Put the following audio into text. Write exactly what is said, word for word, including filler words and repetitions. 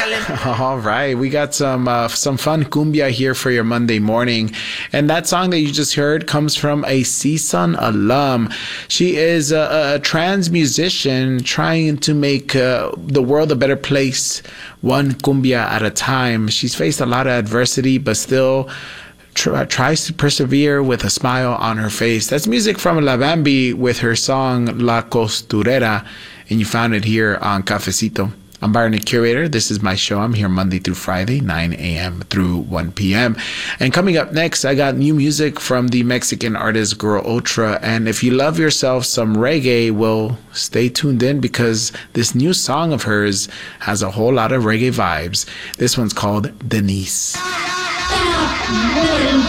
Échale. All right, we got some uh, some fun cumbia here for your Monday morning, and that song that you just heard comes from a C S U N alum. She is a, a trans musician trying to make uh, the world a better place, one cumbia at a time. She's faced a lot of adversity, but still Try, tries to persevere with a smile on her face. That's music from La Bambi with her song La Costurera, and you found it here on Cafecito. I'm Byron, the curator. This is my show. I'm here Monday through Friday, nine a.m. through one p.m. And coming up next, I got new music from the Mexican artist Girl Ultra. And if you love yourself some reggae, well, stay tuned in because this new song of hers has a whole lot of reggae vibes. This one's called Denise.